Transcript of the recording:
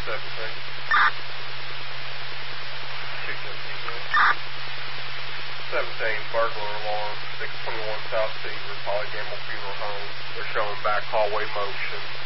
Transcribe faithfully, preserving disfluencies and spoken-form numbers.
seventeen. seventeen, burglar alarm, six twenty-one South Seaver, Poly Gamble Funeral Home. They're showing back hallway motion.